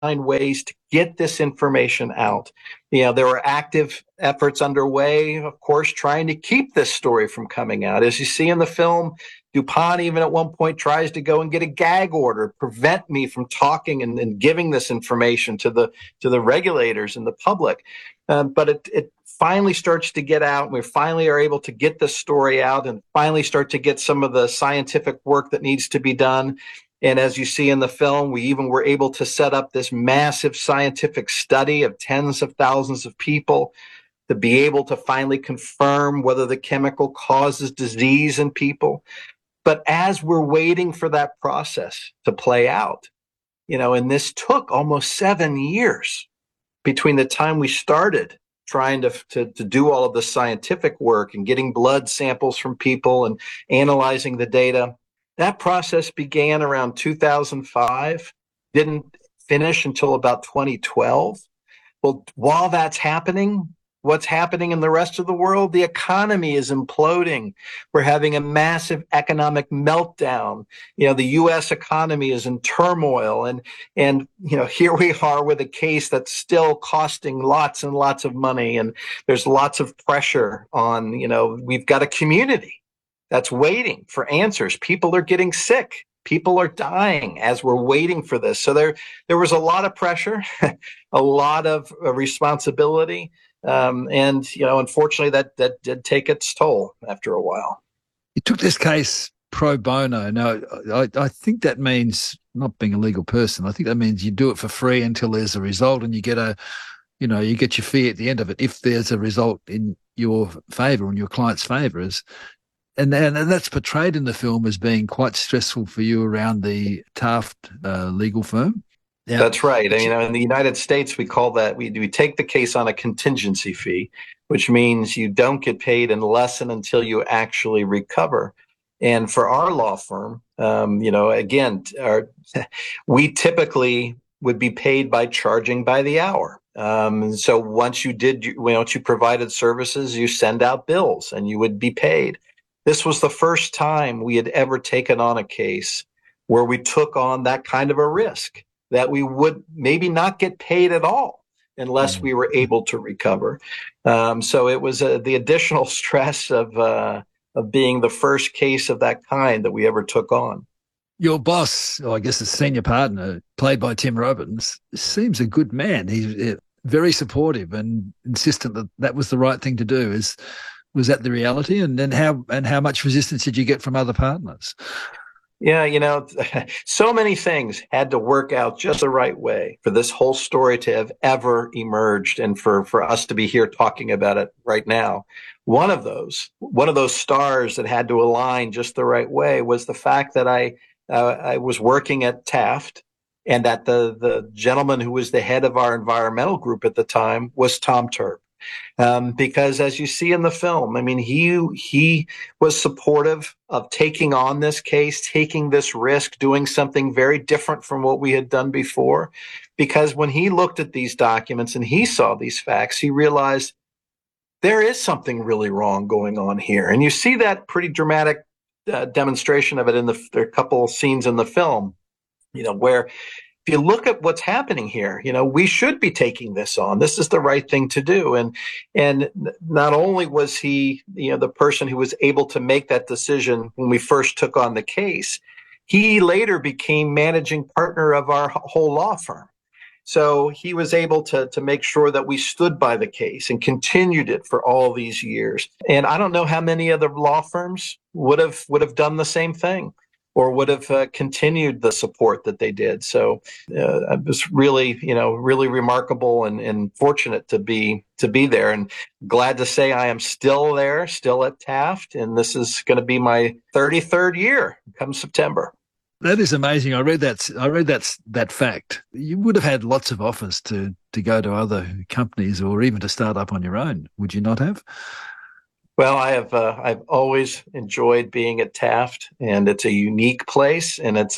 ways to get this information out. There were active efforts underway, of course, trying to keep this story from coming out. As you see in the film, DuPont even at one point tries to go and get a gag order, prevent me from talking and giving this information to the regulators and the public. But it finally starts to get out. We finally are able to get this story out and finally start to get some of the scientific work that needs to be done. And as you see in the film, we even were able to set up this massive scientific study of tens of thousands of people to be able to finally confirm whether the chemical causes disease in people. But as we're waiting for that process to play out, and this took almost 7 years between the time we started trying to do all of the scientific work and getting blood samples from people and analyzing the data. That process began around 2005, didn't finish until about 2012. Well, while that's happening, what's happening in the rest of the world? The economy is imploding. We're having a massive economic meltdown. The U.S. economy is in turmoil. And here we are with a case that's still costing lots and lots of money. And there's lots of pressure on, we've got a community that's waiting for answers. People are getting sick. People are dying as we're waiting for this. So there was a lot of pressure, a lot of responsibility. And unfortunately, that did take its toll after a while. You took this case pro bono. Now, I think that means not being a legal person. I think that means you do it for free until there's a result, and you get you get your fee at the end of it if there's a result in your favour and your client's favour. And that's portrayed in the film as being quite stressful for you around the Taft legal firm. Yeah. That's right. In the United States, we call that, we take the case on a contingency fee, which means you don't get paid unless and until you actually recover. And for our law firm, we typically would be paid by charging by the hour. So once you provided services, you send out bills and you would be paid. This was the first time we had ever taken on a case where we took on that kind of a risk, that we would maybe not get paid at all unless we were able to recover. So it was the additional stress of being the first case of that kind that we ever took on. Your boss, I guess the senior partner, played by Tim Robbins, seems a good man. He's very supportive and insistent that was the right thing to do. Was that the reality? And then how much resistance did you get from other partners? Yeah, so many things had to work out just the right way for this whole story to have ever emerged and for us to be here talking about it right now. One of those stars that had to align just the right way was the fact that I was working at Taft, and that the gentleman who was the head of our environmental group at the time was Tom Turp. Because as you see in the film, he was supportive of taking on this case, taking this risk, doing something very different from what we had done before. Because when he looked at these documents and he saw these facts, he realized there is something really wrong going on here. And you see that pretty dramatic demonstration of it in there are a couple of scenes in the film, where if you look at what's happening here, we should be taking this on. This is the right thing to do. And not only was he, the person who was able to make that decision when we first took on the case, he later became managing partner of our whole law firm. So he was able to make sure that we stood by the case and continued it for all these years. And I don't know how many other law firms would have done the same thing, or would have continued the support that they did. So it was really, really remarkable and fortunate to be there, and glad to say I am still there, still at Taft, and this is going to be my 33rd year come September. That is amazing. I read that fact. You would have had lots of offers to go to other companies or even to start up on your own. Would you not have? Well, I've always enjoyed being at Taft, and it's a unique place, and it's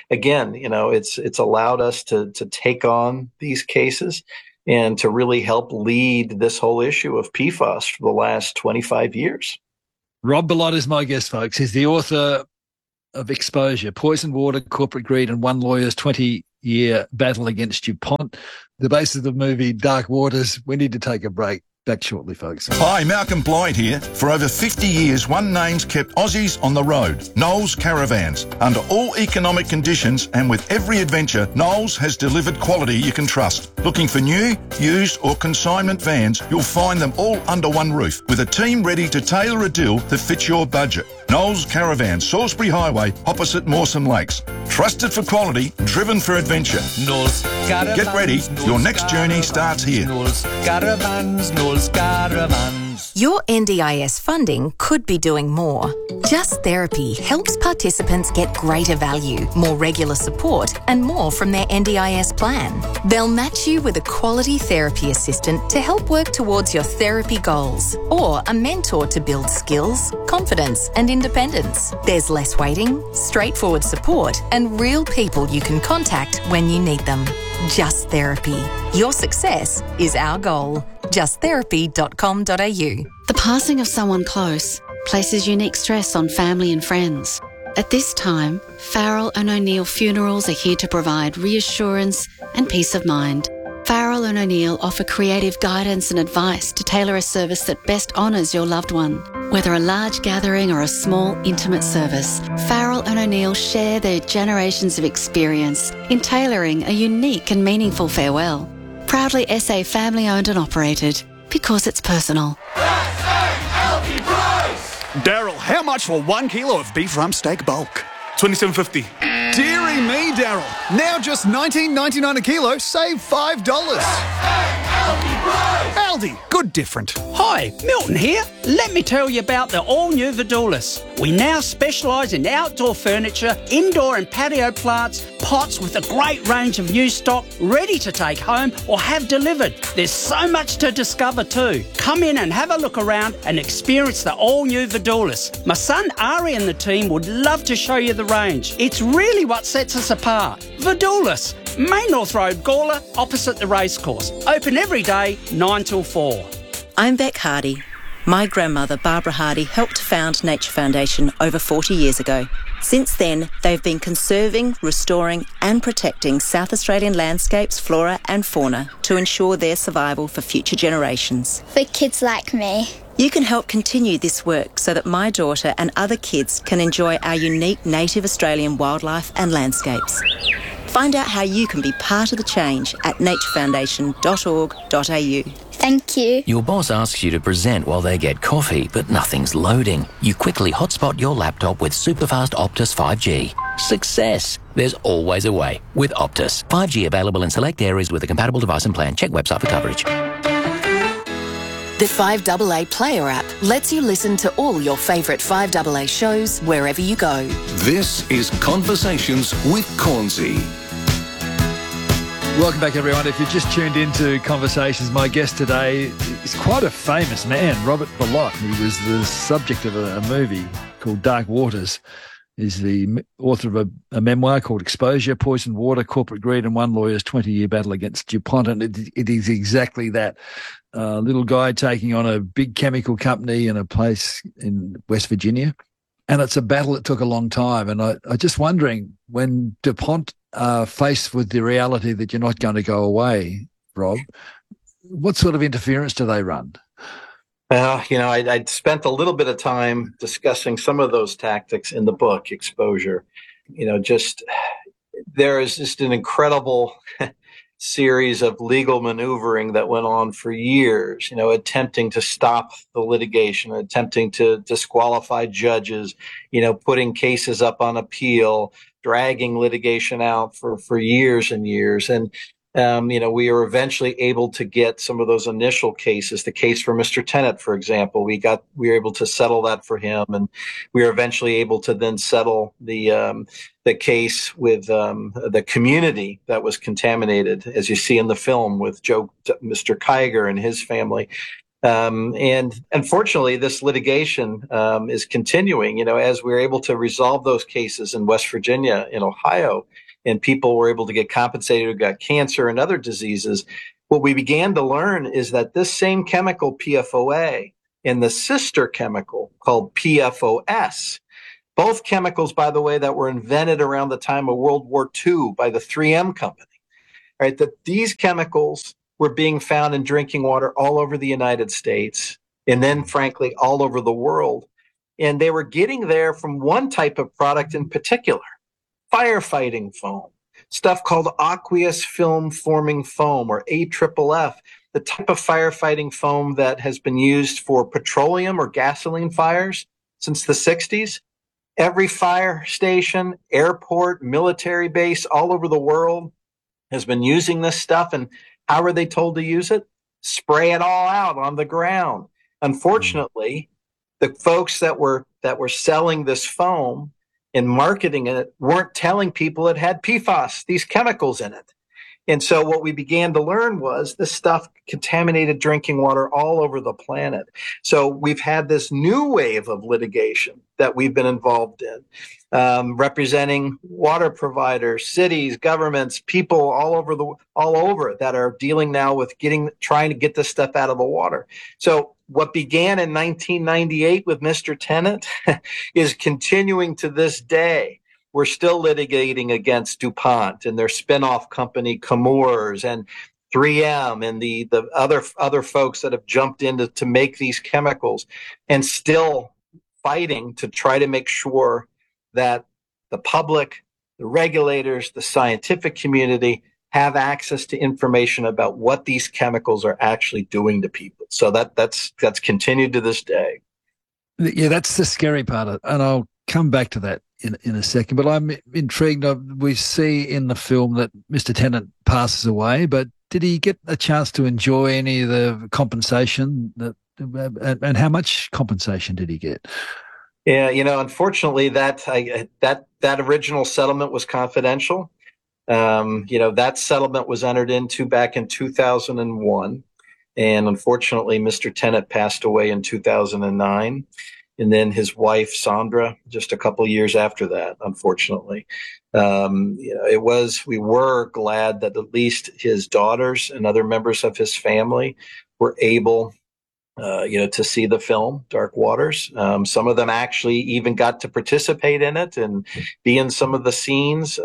it's allowed us to take on these cases and to really help lead this whole issue of PFAS for the last 25 years. Rob Bilott is my guest, folks. He's the author of Exposure: Poisoned Water, Corporate Greed, and One Lawyer's 20 year battle against DuPont. The basis of the movie Dark Waters. We need to take a break. Back shortly, folks. Hi, Malcolm Blyde here. For over 50 years, one name's kept Aussies on the road, Knowles Caravans. Under all economic conditions and with every adventure, Knowles has delivered quality you can trust. Looking for new, used or consignment vans, you'll find them all under one roof with a team ready to tailor a deal that fits your budget. Knowles Caravans, Salisbury Highway, opposite Mawson Lakes. Trusted for quality, driven for adventure. Knowles Caravans. Get ready, your next journey starts here. Knowles Caravans, Knowles Caravans. Your NDIS funding could be doing more. Just Therapy helps participants get greater value, more regular support, and more from their NDIS plan. They'll match you with a quality therapy assistant to help work towards your therapy goals, or a mentor to build skills, confidence, and independence. There's less waiting, straightforward support, and real people you can contact when you need them. Just Therapy. Your success is our goal. justtherapy.com.au. The passing of someone close places unique stress on family and friends. At this time, Farrell and O'Neill Funerals are here to provide reassurance and peace of mind. Farrell and O'Neill offer creative guidance and advice to tailor a service that best honours your loved one. Whether a large gathering or a small, intimate service, Farrell and O'Neill share their generations of experience in tailoring a unique and meaningful farewell. Proudly SA family owned and operated, because it's personal. Daryl, how much for 1 kilo of beef rump steak bulk? $27.50. Deary me, Daryl. Now just $19.99 a kilo, save $5. Aldi, good different. Hi, Milton here. Let me tell you about the all-new Vidulis. We now specialise in outdoor furniture, indoor and patio plants, pots with a great range of new stock ready to take home or have delivered. There's so much to discover too. Come in and have a look around and experience the all-new Vidulis. My son Ari and the team would love to show you the range. It's really what sets us apart. Vidulis, Main North Road, Gawler, opposite the racecourse. Open every day, 9 till 4. I'm Beck Hardy. My grandmother, Barbara Hardy, helped found Nature Foundation over 40 years ago. Since then, they've been conserving, restoring and protecting South Australian landscapes, flora and fauna to ensure their survival for future generations. For kids like me. You can help continue this work so that my daughter and other kids can enjoy our unique native Australian wildlife and landscapes. Find out how you can be part of the change at naturefoundation.org.au. Thank you. Your boss asks you to present while they get coffee, but nothing's loading. You quickly hotspot your laptop with superfast Optus 5G. Success! There's always a way with Optus. 5G available in select areas with a compatible device and plan. Check website for coverage. The 5AA Player app lets you listen to all your favourite 5AA shows wherever you go. This is Conversations with Cornsey. Welcome back, everyone. If you just tuned into Conversations, my guest today is quite a famous man, Robert Bullock. He was the subject of a movie called Dark Waters. He's the author of a memoir called Exposure, Poisoned Water, Corporate Greed and One Lawyer's 20-Year Battle Against DuPont. And it is exactly that. Little guy taking on a big chemical company in a place in West Virginia. And it's a battle that took a long time. And I just wondering, when DuPont are faced with the reality that you're not going to go away, Rob, what sort of interference do they run? Well, I'd spent a little bit of time discussing some of those tactics in the book, Exposure. There is just an incredible series of legal maneuvering that went on for years, attempting to stop the litigation, attempting to disqualify judges, putting cases up on appeal, dragging litigation out for years and years. And we were eventually able to get some of those initial cases. The case for Mr. Tennant, for example, we were able to settle that for him, and we were eventually able to then settle the case with the community that was contaminated, as you see in the film, with Mr. Kiger and his family. And unfortunately, this litigation is continuing. As we were able to resolve those cases in West Virginia, in Ohio, and people were able to get compensated who got cancer and other diseases, what we began to learn is that this same chemical, PFOA, and the sister chemical called PFOS, Both chemicals, by the way, that were invented around the time of World War II by the 3M company, right? That these chemicals were being found in drinking water all over the United States and then, frankly, all over the world. And they were getting there from one type of product in particular, firefighting foam, stuff called aqueous film forming foam, or AFFF, the type of firefighting foam that has been used for petroleum or gasoline fires since the 60s. Every fire station, airport, military base all over the world has been using this stuff. And how are they told to use it? Spray it all out on the ground. Unfortunately, the folks that were selling this foam and marketing it weren't telling people it had PFAS, these chemicals in it. And so what we began to learn was this stuff contaminated drinking water all over the planet. So we've had this new wave of litigation that we've been involved in, representing water providers, cities, governments, people all over that are dealing now with trying to get this stuff out of the water. So what began in 1998 with Mr. Tennant is continuing to this day. We're still litigating against DuPont and their spinoff company Chemours and 3M and the other folks that have jumped in to make these chemicals, and still fighting to try to make sure that the public, the regulators, the scientific community have access to information about what these chemicals are actually doing to people. So that's continued to this day. Yeah, that's the scary part, and I'll come back to that in a second. But I'm intrigued. We see in the film that Mr. Tennant passes away, but did he get a chance to enjoy any of the compensation? And how much compensation did he get? Yeah, unfortunately, that original settlement was confidential. That settlement was entered into back in 2001. And unfortunately, Mr. Tennant passed away in 2009. And then his wife, Sandra, just a couple of years after that, unfortunately. We were glad that at least his daughters and other members of his family were able to see the film, Dark Waters. Some of them actually even got to participate in it and be in some of the scenes.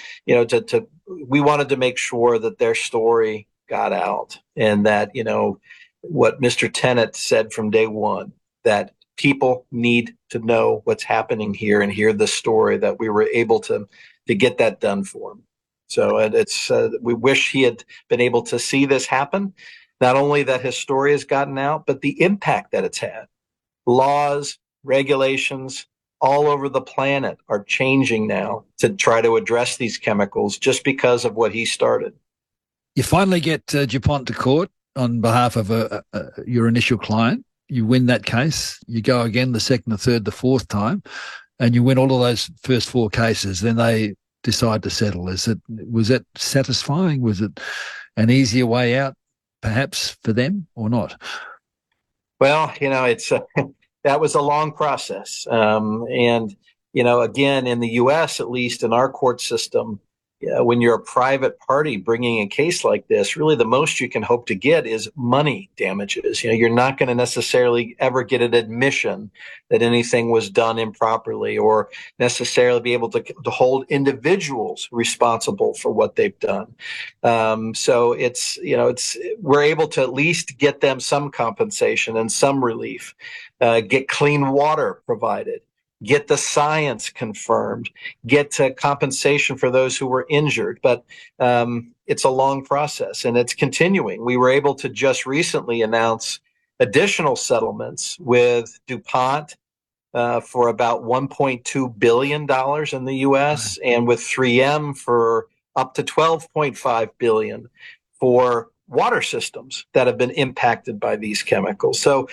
We wanted to make sure that their story got out, and that, what Mr. Tennant said from day one, that people need to know what's happening here and hear the story, that we were able to get that done for him. So we wish he had been able to see this happen. Not only that his story has gotten out, but the impact that it's had. Laws, regulations all over the planet are changing now to try to address these chemicals just because of what he started. You finally get DuPont to court on behalf of your initial client. You win that case. You go again the second, the third, the fourth time, and you win all of those first four cases. Then they decide to settle. Was it satisfying? Was it an easier way out, perhaps, for them, or not? Well, that was a long process. Again, in the U.S., at least in our court system, when you're a private party bringing a case like this, really the most you can hope to get is money damages. You're not going to necessarily ever get an admission that anything was done improperly, or necessarily be able to hold individuals responsible for what they've done. So we're able to at least get them some compensation and some relief, get clean water provided, get the science confirmed, get compensation for those who were injured. But it's a long process, and it's continuing. We were able to just recently announce additional settlements with DuPont for about $1.2 billion in the U.S., and with 3M for up to $12.5 billion for water systems that have been impacted by these chemicals. So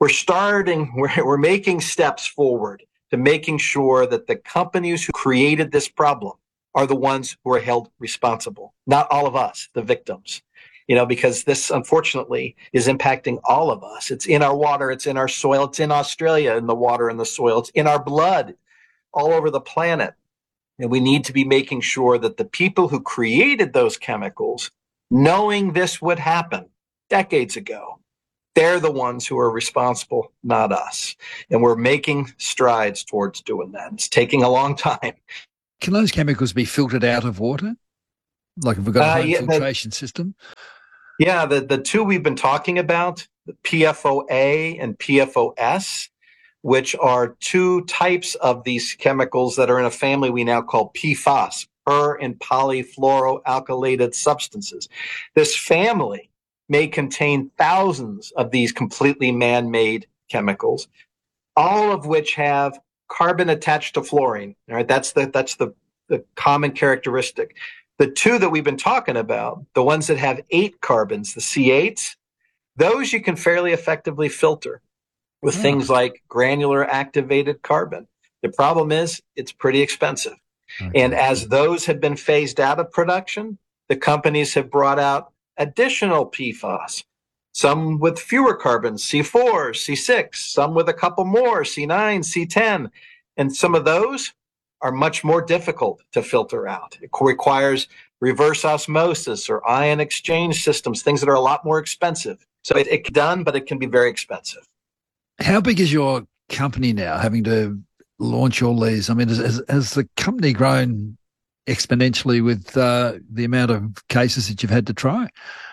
we're making steps forward to making sure that the companies who created this problem are the ones who are held responsible, not all of us, the victims. Because this, unfortunately, is impacting all of us. It's in our water, it's in our soil, it's in Australia, in the water and the soil, it's in our blood, all over the planet. And we need to be making sure that the people who created those chemicals, knowing this would happen decades ago, They're the ones who are responsible, not us. And we're making strides towards doing that. It's taking a long time. Can those chemicals be filtered out of water? Like if we've got a home filtration system? Yeah, the two we've been talking about, the PFOA and PFOS, which are two types of these chemicals that are in a family we now call PFAS, per and polyfluoroalkylated substances. This family may contain thousands of these completely man-made chemicals, all of which have carbon attached to fluorine. All right, that's the common characteristic. The two that we've been talking about, the ones that have 8 carbons, the C8s, those you can fairly effectively filter with things like granular activated carbon. The problem is it's pretty expensive. Okay. And as those have been phased out of production, the companies have brought out additional PFAS, some with fewer carbons, C4, C6, some with a couple more, C9, C10. And some of those are much more difficult to filter out. It requires reverse osmosis or ion exchange systems, things that are a lot more expensive. So it can be done, but it can be very expensive. How big is your company now, having to launch all these? I mean, has the company grown exponentially with the amount of cases that you've had to try?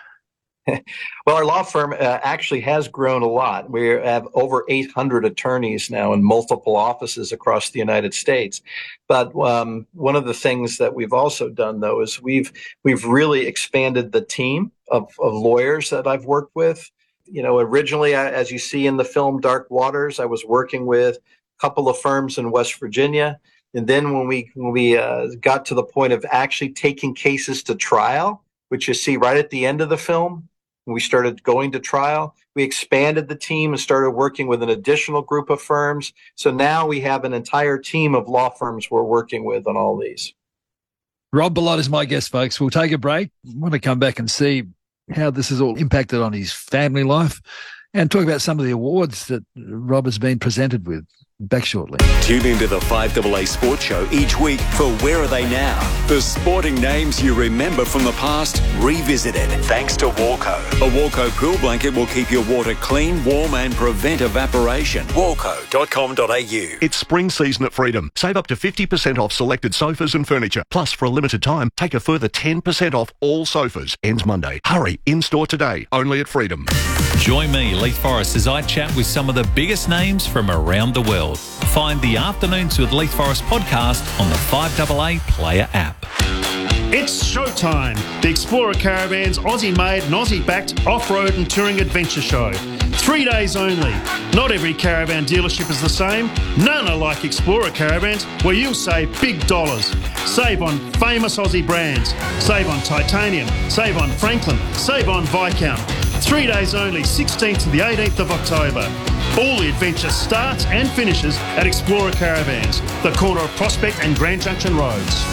Well, our law firm actually has grown a lot. We have over 800 attorneys now in multiple offices across the United States. But one of the things that we've also done, though, is we've really expanded the team of lawyers that I've worked with. You know, originally, as you see in the film Dark Waters, I was working with a couple of firms in West Virginia. And then when we got to the point of actually taking cases to trial, which you see right at the end of the film, when we started going to trial, we expanded the team and started working with an additional group of firms. So now we have an entire team of law firms we're working with on all these. Rob Bilott is my guest, folks. We'll take a break. I want to come back and see how this has all impacted on his family life and talk about some of the awards that Rob has been presented with. Back shortly. Tune into the 5AA Sports Show each week for Where Are They Now? The sporting names you remember from the past revisited. Thanks to Walco. A Walco pool blanket will keep your water clean, warm and prevent evaporation. Walco.com.au. It's spring season at Freedom. Save up to 50% off selected sofas and furniture. Plus, for a limited time, take a further 10% off all sofas. Ends Monday. Hurry, in-store today. Only at Freedom. Join me, Leith Forrest, as I chat with some of the biggest names from around the world. Find the Afternoons with Leith Forrest podcast on the 5AA Player app. It's showtime. The Explorer Caravan's Aussie-made and Aussie-backed off-road and touring adventure show. 3 days only. Not every caravan dealership is the same. None are like Explorer Caravans, where you'll save big dollars. Save on famous Aussie brands. Save on Titanium. Save on Franklin. Save on Viscount. 3 days only, 16th to the 18th of October. All the adventure starts and finishes at Explorer Caravans, the corner of Prospect and Grand Junction Roads.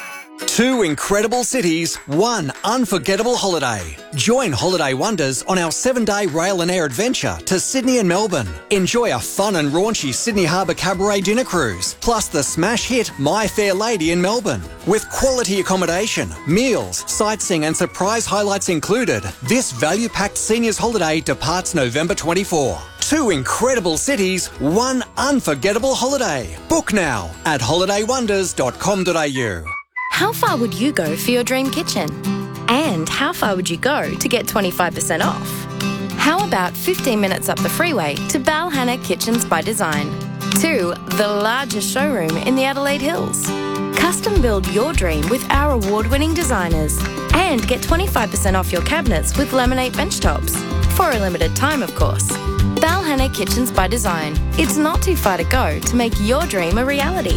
2 incredible cities, 1 unforgettable holiday. Join Holiday Wonders on our 7-day rail and air adventure to Sydney and Melbourne. Enjoy a fun and raunchy Sydney Harbour Cabaret dinner cruise, plus the smash hit My Fair Lady in Melbourne. With quality accommodation, meals, sightseeing and surprise highlights included, this value-packed seniors holiday departs November 24. 2 incredible cities, 1 unforgettable holiday. Book now at holidaywonders.com.au. How far would you go for your dream kitchen? And how far would you go to get 25% off? How about 15 minutes up the freeway to Balhanna Kitchens by Design? 2, the largest showroom in the Adelaide Hills. Custom build your dream with our award-winning designers. And get 25% off your cabinets with laminate bench tops. For a limited time, of course. Balhanna Kitchens by Design. It's not too far to go to make your dream a reality.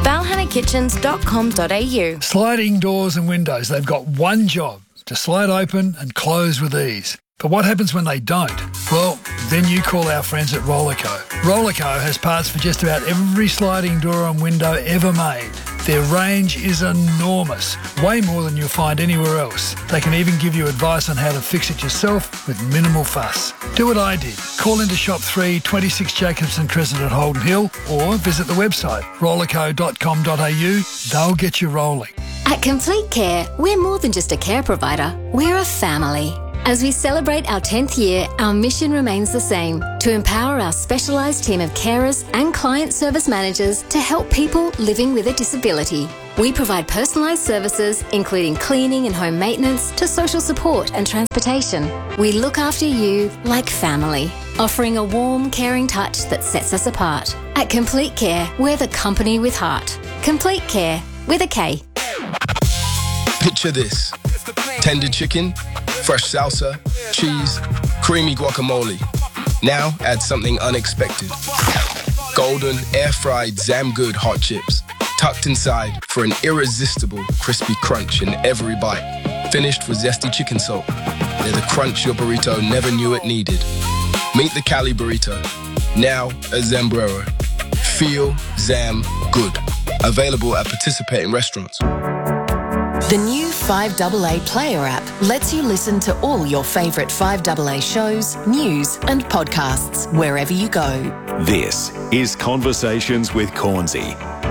balhannakitchens.com.au. Sliding doors and windows, they've got one job, to slide open and close with ease. But what happens when they don't? Well, then you call our friends at Rollerco. Rollerco has parts for just about every sliding door and window ever made. Their range is enormous, way more than you'll find anywhere else. They can even give you advice on how to fix it yourself with minimal fuss. Do what I did. Call into Shop 3, 26 Jacobson Crescent at Holden Hill, or visit the website rollerco.com.au. They'll get you rolling. At Complete Care, we're more than just a care provider. We're a family. As we celebrate our 10th year, our mission remains the same: to empower our specialised team of carers and client service managers to help people living with a disability. We provide personalised services, including cleaning and home maintenance, to social support and transportation. We look after you like family, offering a warm, caring touch that sets us apart. At Complete Care, we're the company with heart. Complete Care, with a K. Picture this: tender chicken, fresh salsa, cheese, creamy guacamole. Now add something unexpected. Golden, air-fried Zamgood hot chips, tucked inside for an irresistible crispy crunch in every bite. Finished with zesty chicken salt. They're the crunch your burrito never knew it needed. Meet the Cali Burrito, now at Zambrero. Feel Zam Good. Available at participating restaurants. The new 5AA Player app lets you listen to all your favourite 5AA shows, news and podcasts wherever you go. This is Conversations with Cornsey.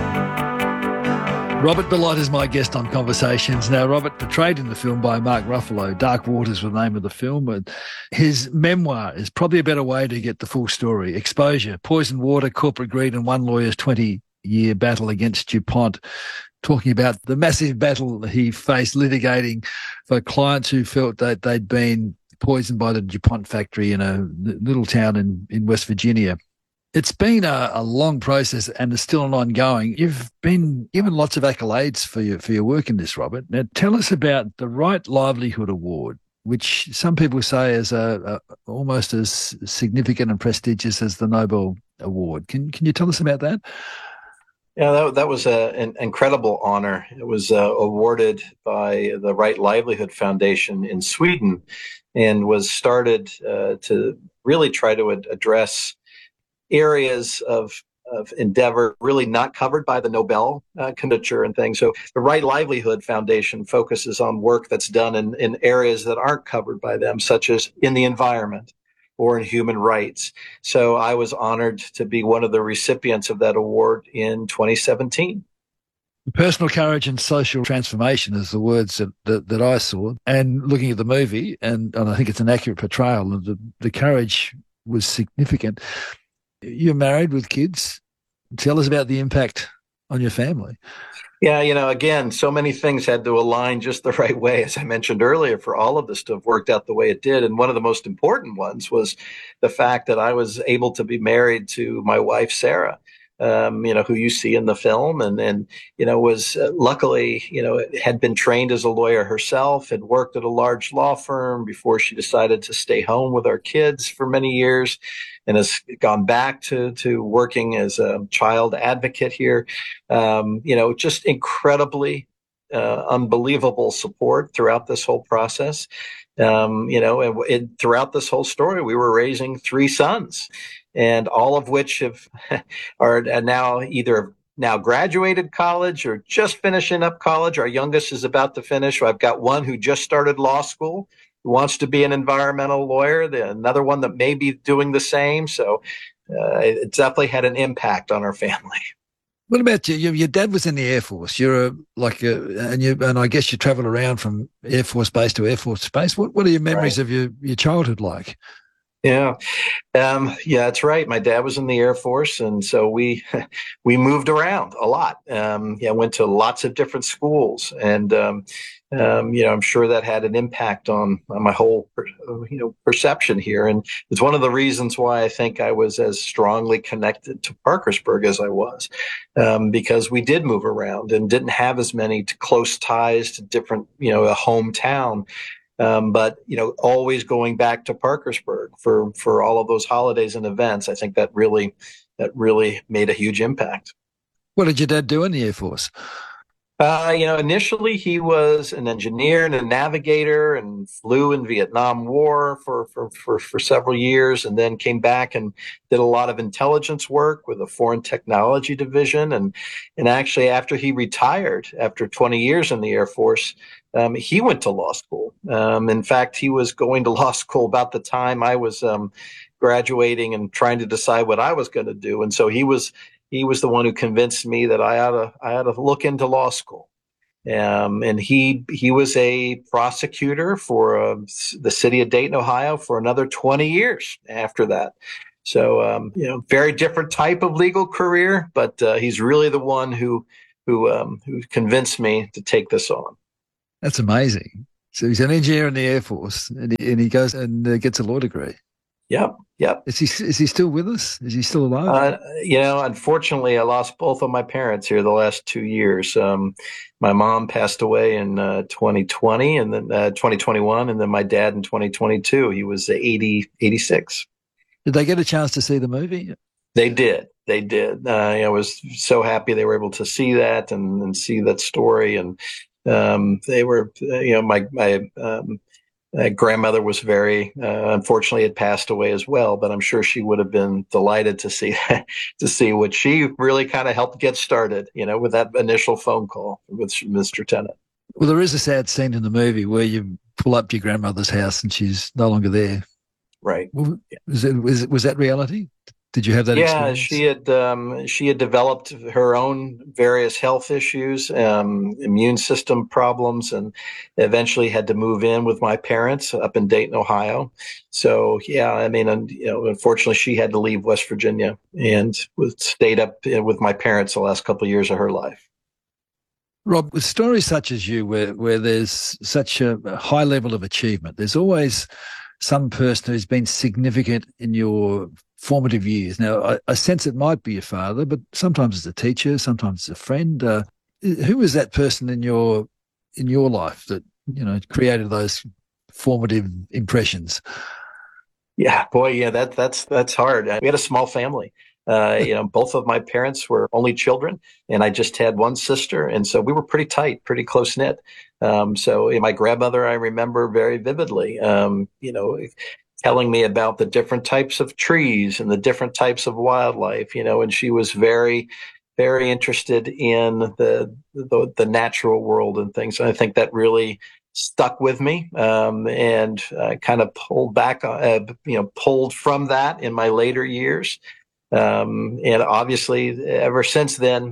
Robert Belott is my guest on Conversations. Now, Robert, portrayed in the film by Mark Ruffalo, Dark Waters was the name of the film. But his memoir is probably a better way to get the full story. Exposure, poisoned water, corporate greed, and one lawyer's 20-year battle against DuPont. Talking about the massive battle he faced litigating for clients who felt that they'd been poisoned by the DuPont factory in a little town in West Virginia. It's been a long process and it's still ongoing. You've been given lots of accolades for your work in this, Robert. Now, tell us about the Right Livelihood Award, which some people say is almost as significant and prestigious as the Nobel Award. Can you tell us about that? Yeah, that was an incredible honor. It was awarded by the Right Livelihood Foundation in Sweden and was started to really try to address areas of endeavor really not covered by the Nobel candidature and things. So the Right Livelihood Foundation focuses on work that's done in areas that aren't covered by them, such as in the environment or in human rights. So I was honored to be one of the recipients of that award in 2017. Personal courage and social transformation is the words that I saw. And looking at the movie, and I think it's an accurate portrayal, the courage was significant. You're married with kids. Tell us about the impact on your family. Yeah, again, so many things had to align just the right way, as I mentioned earlier, for all of this to have worked out the way it did. And one of the most important ones was the fact that I was able to be married to my wife, Sarah, who you see in the film, and was luckily, had been trained as a lawyer herself, had worked at a large law firm before she decided to stay home with our kids for many years, and has gone back to working as a child advocate here. Just incredibly unbelievable support throughout this whole process. And throughout this whole story, we were raising 3 sons, and all of which are now either now graduated college or just finishing up college. Our youngest is about to finish. I've got one who just started law school, who wants to be an environmental lawyer. Another one that may be doing the same. So it definitely had an impact on our family. What about you? Your dad was in the Air Force. And I guess you travel around from Air Force Base to Air Force Base. What are your memories of your childhood like? Yeah, that's right. My dad was in the Air Force, and so we moved around a lot. Went to lots of different schools, and I'm sure that had an impact on my whole perception here. And it's one of the reasons why I think I was as strongly connected to Parkersburg as I was, because we did move around and didn't have as many close ties to different, a hometown. But always going back to Parkersburg for all of those holidays and events, I think that really made a huge impact. What did your dad do in the Air Force? Initially he was an engineer and a navigator and flew in Vietnam War for several years, and then came back and did a lot of intelligence work with the Foreign Technology Division. And actually, after he retired, after 20 years in the Air Force, he went to law school. In fact, he was going to law school about the time I was graduating and trying to decide what I was going to do. And so he was the one who convinced me that I ought to look into law school. And he was a prosecutor for the city of Dayton, Ohio, for another 20 years after that. So, very different type of legal career, but he's really the one who convinced me to take this on. That's amazing. So he's an engineer in the Air Force, and he goes and gets a law degree. Yep. Is he still with us? Is he still alive? Unfortunately, I lost both of my parents here the last 2 years. My mom passed away in 2020, and then 2021, and then my dad in 2022. He was 86. Did they get a chance to see the movie? They did. I was so happy they were able to see that and see that story. And they were, my grandmother was very, unfortunately had passed away as well, but I'm sure she would have been delighted to see what she really kind of helped get started, with that initial phone call with Mr. Tennant. Well, there is a sad scene in the movie where you pull up to your grandmother's house and she's no longer there. Right. Was that reality? Did you have that experience? Yeah, she had developed her own various health issues, immune system problems, and eventually had to move in with my parents up in Dayton, Ohio. So, unfortunately, she had to leave West Virginia and stayed up with my parents the last couple of years of her life. Rob, with stories such as you, where there's such a high level of achievement, there's always some person who's been significant in your formative years. Now, I sense it might be your father, but sometimes it's a teacher, sometimes it's a friend. Who was that person in your life that created those formative impressions? Yeah, boy, yeah, that's hard. We had a small family. Both of my parents were only children, and I just had one sister, and so we were pretty tight, pretty close knit. So my grandmother, I remember very vividly, telling me about the different types of trees and the different types of wildlife, and she was very, very interested in the natural world and things. And I think that really stuck with me, and kind of pulled from that in my later years. And obviously, ever since then,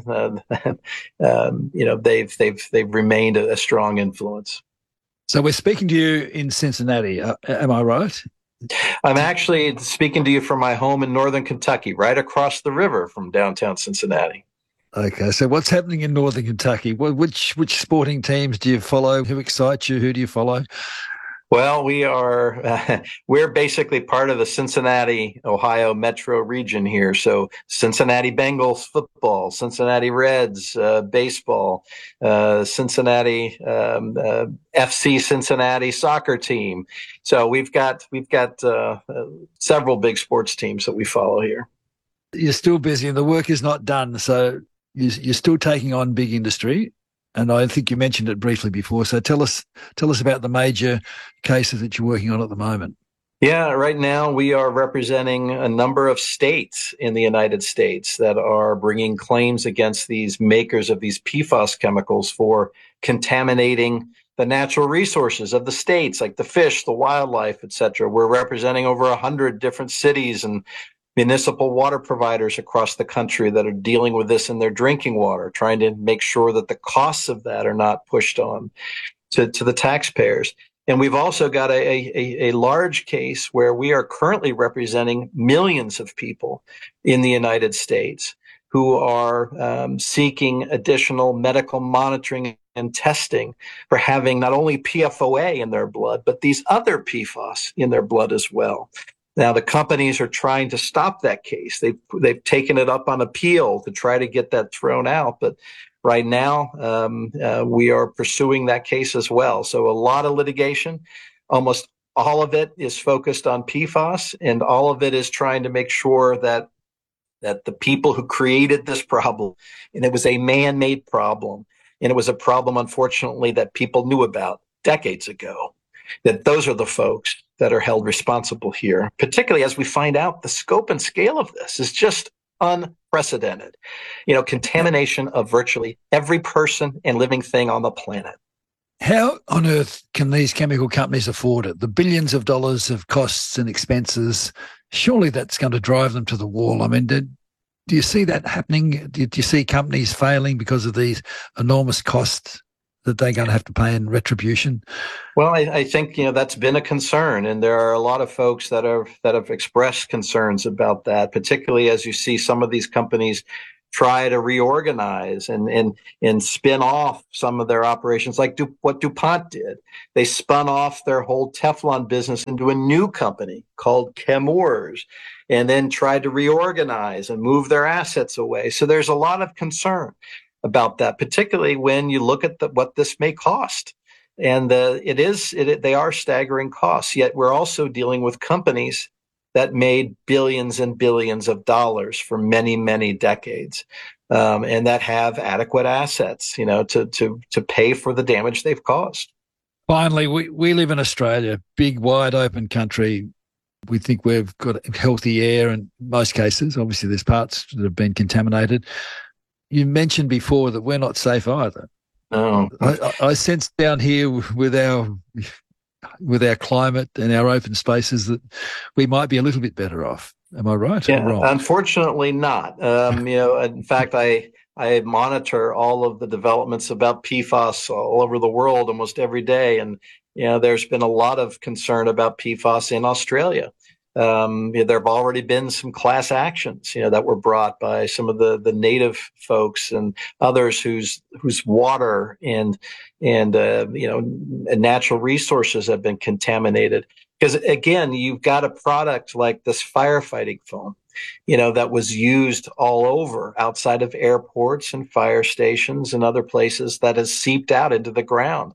they've remained a strong influence. So we're speaking to you in Cincinnati. Am I right? I'm actually speaking to you from my home in northern Kentucky, right across the river from downtown Cincinnati. Okay, so what's happening in northern Kentucky? Which sporting teams do you follow? Who excites you? Who do you follow? Well, we're basically part of the Cincinnati, Ohio metro region here. So Cincinnati Bengals football, Cincinnati Reds baseball, Cincinnati FC Cincinnati soccer team. So we've got several big sports teams that we follow here. You're still busy and the work is not done. So you're still taking on big industry. And I think you mentioned it briefly before. So tell us about the major cases that you're working on at the moment. Yeah, right now we are representing a number of states in the United States that are bringing claims against these makers of these PFAS chemicals for contaminating the natural resources of the states, like the fish, the wildlife, et cetera. We're representing over 100 different cities and municipal water providers across the country that are dealing with this in their drinking water, trying to make sure that the costs of that are not pushed on to the taxpayers. And we've also got a large case where we are currently representing millions of people in the United States who are seeking additional medical monitoring and testing for having not only PFOA in their blood, but these other PFAS in their blood as well. Now, the companies are trying to stop that case. They've taken it up on appeal to try to get that thrown out. But right now, we are pursuing that case as well. So a lot of litigation, almost all of it is focused on PFAS, and all of it is trying to make sure that the people who created this problem, and it was a man-made problem, and it was a problem, unfortunately, that people knew about decades ago, that those are the folks that are held responsible here, particularly as we find out the scope and scale of this is just unprecedented. Contamination of virtually every person and living thing on the planet. How on earth can these chemical companies afford it? The billions of dollars of costs and expenses, surely that's going to drive them to the wall. I mean, do you see that happening? Do you see companies failing because of these enormous costs that they're going to have to pay in retribution? Well, I think, that's been a concern, and there are a lot of folks that have expressed concerns about that, particularly as you see some of these companies try to reorganize and spin off some of their operations, like what DuPont did. They spun off their whole Teflon business into a new company called Chemours, and then tried to reorganize and move their assets away. So there's a lot of concern about that, particularly when you look at what this may cost. And they are staggering costs, yet we're also dealing with companies that made billions and billions of dollars for many, many decades, and that have adequate assets, to pay for the damage they've caused. Finally, we live in Australia, big, wide open country. We think we've got healthy air in most cases. Obviously, there's parts that have been contaminated. You mentioned before that we're not safe either. No. I sense down here with our climate and our open spaces that we might be a little bit better off. Am I right or wrong? Unfortunately not. In fact, I monitor all of the developments about PFAS all over the world almost every day. And, there's been a lot of concern about PFAS in Australia. There have already been some class actions, that were brought by some of the native folks and others whose water and natural resources have been contaminated. Because again, you've got a product like this firefighting foam, that was used all over outside of airports and fire stations and other places that has seeped out into the ground.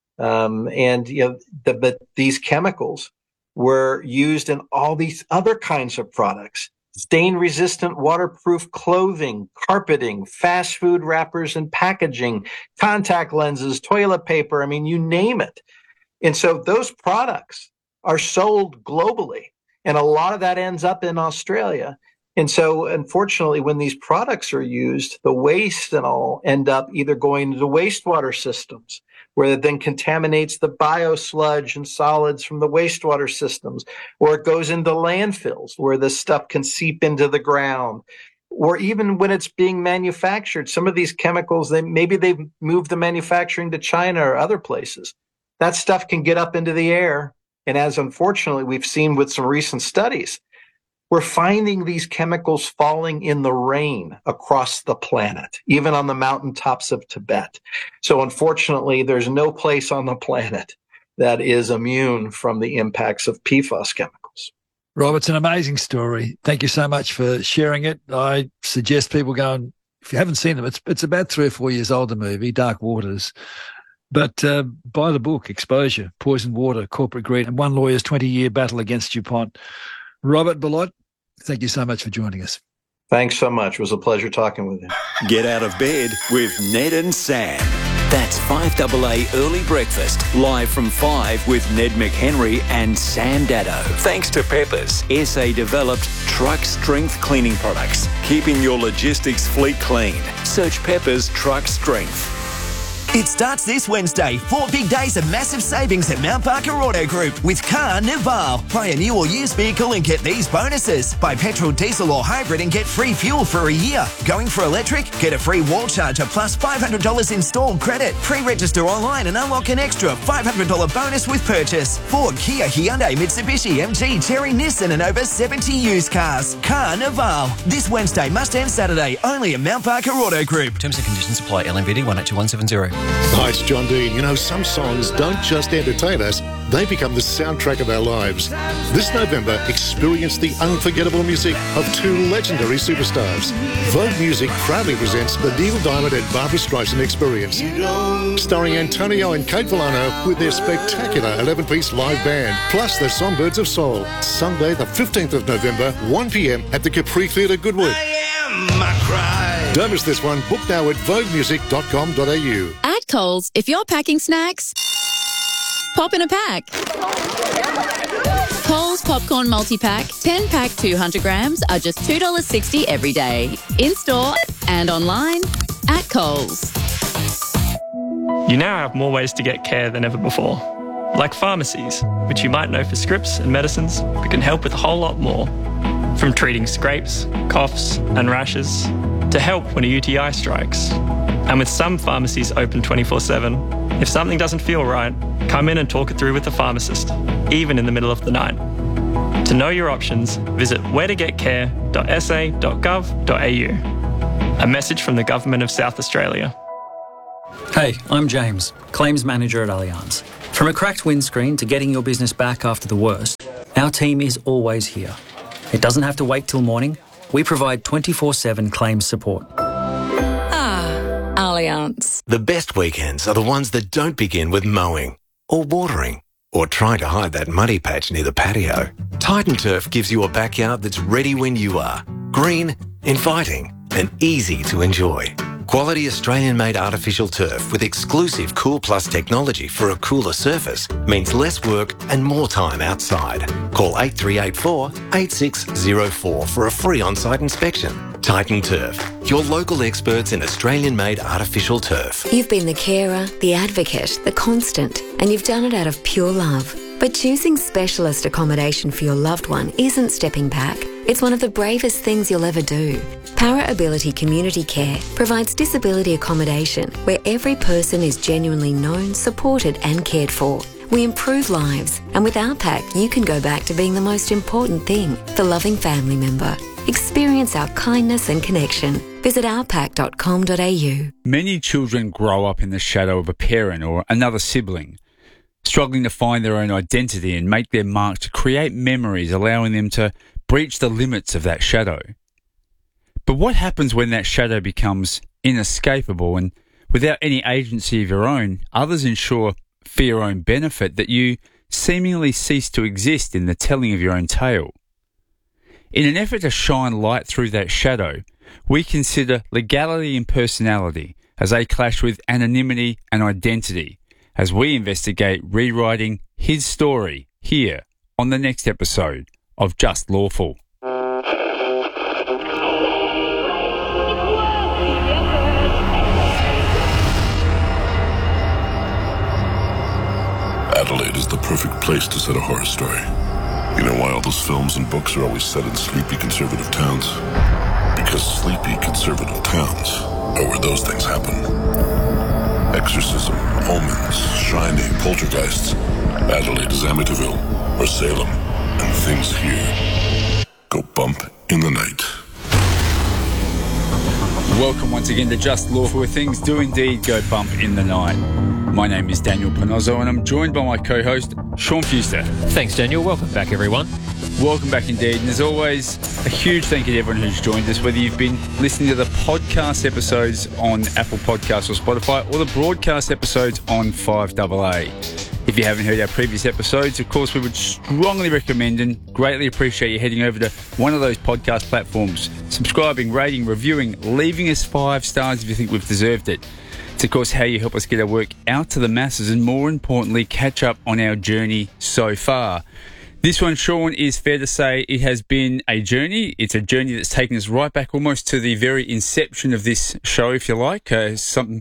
But these chemicals were used in all these other kinds of products: stain-resistant waterproof clothing, carpeting, fast food wrappers and packaging, contact lenses, toilet paper, you name it. And so those products are sold globally, and a lot of that ends up in Australia. And so, unfortunately, when these products are used, the waste and all end up either going into wastewater systems, where it then contaminates the biosludge and solids from the wastewater systems, or it goes into landfills where this stuff can seep into the ground, or even when it's being manufactured. Some of these chemicals, maybe they've moved the manufacturing to China or other places. That stuff can get up into the air. And as unfortunately we've seen with some recent studies, we're finding these chemicals falling in the rain across the planet, even on the mountaintops of Tibet. So unfortunately, there's no place on the planet that is immune from the impacts of PFAS chemicals. Rob, it's an amazing story. Thank you so much for sharing it. I suggest people go and, if you haven't seen them, it's about 3 or 4 years old, the movie, Dark Waters. But buy the book, Exposure, Poison Water, Corporate Greed, and One Lawyer's 20-Year Battle Against DuPont. Robert Bilott, thank you so much for joining us. Thanks so much. It was a pleasure talking with you. Get out of bed with Ned and Sam. That's 5AA Early Breakfast, live from 5 with Ned McHenry and Sam Dado. Thanks to Peppers, SA-developed truck strength cleaning products, keeping your logistics fleet clean. Search Peppers Truck Strength. It starts this Wednesday. 4 big days of massive savings at Mount Barker Auto Group with Carnival. Buy a new or used vehicle and get these bonuses. Buy petrol, diesel or hybrid and get free fuel for a year. Going for electric? Get a free wall charger plus $500 installed credit. Pre-register online and unlock an extra $500 bonus with purchase. Ford, Kia, Hyundai, Mitsubishi, MG, Chery, Nissan and over 70 used cars. Carnival. This Wednesday must end Saturday. Only at Mount Barker Auto Group. Terms and conditions apply. LMVD 182170. Hi, it's John Dean. Some songs don't just entertain us, they become the soundtrack of our lives. This November, experience the unforgettable music of 2 legendary superstars. Vogue Music proudly presents the Neil Diamond and Barbra Streisand Experience, starring Antonio and Kate Villano with their spectacular 11-piece live band, plus the Songbirds of Soul. Sunday, the 15th of November, 1 p.m. at the Capri Theatre, Goodwood. Don't miss this one. Book now at voguemusic.com.au. At Coles, if you're packing snacks, pop in a pack. Coles Popcorn Multi-Pack, 10-pack 200 grams are just $2.60 every day. In-store and online at Coles. You now have more ways to get care than ever before. Like pharmacies, which you might know for scripts and medicines, but can help with a whole lot more. From treating scrapes, coughs and rashes, to to help when a UTI strikes. And with some pharmacies open 24/7, if something doesn't feel right, come in and talk it through with the pharmacist, even in the middle of the night. To know your options, visit wheretogetcare.sa.gov.au. A message from the Government of South Australia. Hey, I'm James, Claims Manager at Allianz. From a cracked windscreen to getting your business back after the worst, our team is always here. It doesn't have to wait till morning. We provide 24/7 claims support. Allianz. The best weekends are the ones that don't begin with mowing or watering or trying to hide that muddy patch near the patio. Titan Turf gives you a backyard that's ready when you are. Green, inviting and easy to enjoy. Quality Australian-made artificial turf with exclusive Cool Plus technology for a cooler surface means less work and more time outside. Call 8384 8604 for a free on-site inspection. Titan Turf, your local experts in Australian-made artificial turf. You've been the carer, the advocate, the constant, and you've done it out of pure love. But choosing specialist accommodation for your loved one isn't stepping back. It's one of the bravest things you'll ever do. Para Ability Community Care provides disability accommodation where every person is genuinely known, supported and cared for. We improve lives, and with our pack, you can go back to being the most important thing, the loving family member. Experience our kindness and connection. Visit ourpack.com.au. Many children grow up in the shadow of a parent or another sibling, struggling to find their own identity and make their mark to create memories, allowing them to breach the limits of that shadow. But what happens when that shadow becomes inescapable and without any agency of your own, others ensure for your own benefit that you seemingly cease to exist in the telling of your own tale? In an effort to shine light through that shadow, we consider legality and personality as they clash with anonymity and identity as we investigate rewriting his story here on the next episode of Just Lawful. Adelaide is the perfect place to set a horror story. You know why all those films and books are always set in sleepy conservative towns? Because sleepy conservative towns are where those things happen. Exorcism, omens, shining, poltergeists. Adelaide is Amityville or Salem, and things here go bump in the night. Welcome once again to Just Lawful, where things do indeed go bump in the night. My name is Daniel Panozzo, and I'm joined by my co-host, Sean Fuster. Thanks, Daniel. Welcome back, everyone. Welcome back indeed. And as always, a huge thank you to everyone who's joined us, whether you've been listening to the podcast episodes on Apple Podcasts or Spotify, or the broadcast episodes on 5AA. If you haven't heard our previous episodes, of course, we would strongly recommend and greatly appreciate you heading over to one of those podcast platforms, subscribing, rating, reviewing, leaving us 5 stars if you think we've deserved it. It's, of course, how you help us get our work out to the masses and, more importantly, catch up on our journey so far. This one, Sean, is fair to say it has been a journey. It's a journey that's taken us right back almost to the very inception of this show, if you like, some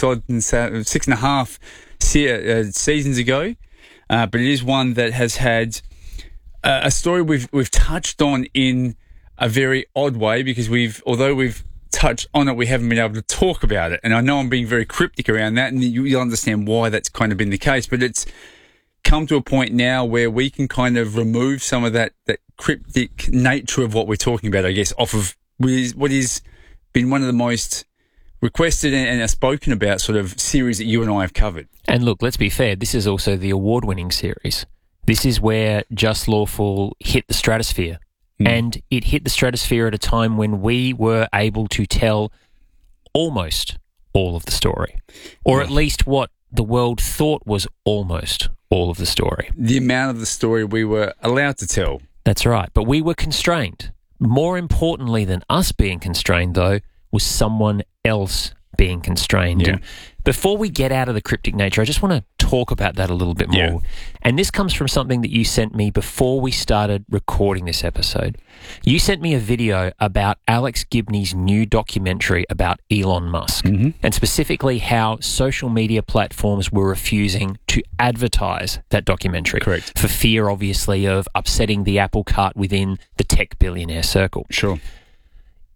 6.5 seasons ago. But it is one that has had a story we've touched on in a very odd way, because although we've touched on it, we haven't been able to talk about it. And I know I'm being very cryptic around that, and you'll understand why that's kind of been the case. But it's come to a point now where we can kind of remove some of that cryptic nature of what we're talking about, I guess, off of what has been one of the most requested and spoken about sort of series that you and I have covered. And look, let's be fair, this is also the award-winning series. This is where Just Lawful hit the stratosphere. And it hit the stratosphere at a time when we were able to tell almost all of the story. Or at least what the world thought was almost all of the story. The amount of the story we were allowed to tell. That's right. But we were constrained. More importantly than us being constrained, though, was someone else being constrained. Yeah. And before we get out of the cryptic nature, I just want to talk about that a little bit more. Yeah. And this comes from something that you sent me before we started recording this episode. You sent me a video about Alex Gibney's new documentary about Elon Musk, and specifically how social media platforms were refusing to advertise that documentary. Correct. For fear, obviously, of upsetting the apple cart within the tech billionaire circle. Sure.